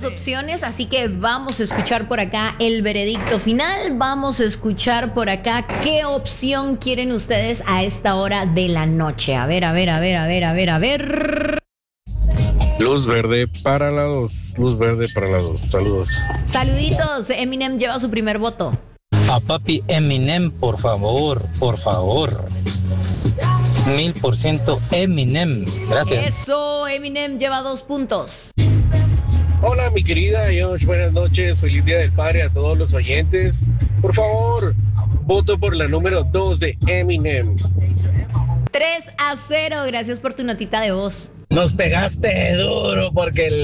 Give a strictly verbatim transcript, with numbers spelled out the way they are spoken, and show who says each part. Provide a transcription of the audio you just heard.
Speaker 1: dos opciones, así que vamos a escuchar por acá el veredicto final. Vamos a escuchar por acá qué opción quieren ustedes a esta hora de la noche. A ver, a ver, a ver, a ver, a ver, a ver.
Speaker 2: Luz verde para la dos. Luz verde para la dos. Saludos.
Speaker 1: Saluditos. Eminem lleva su primer voto.
Speaker 3: A papi Eminem, por favor, por favor. Mil por ciento Eminem. Gracias.
Speaker 1: Eso, Eminem lleva dos puntos.
Speaker 2: Hola, mi querida Josh. Buenas noches. Feliz Día del Padre a todos los oyentes. Por favor, voto por la número dos de Eminem.
Speaker 1: tres a cero. Gracias por tu notita de voz.
Speaker 3: Nos pegaste duro porque el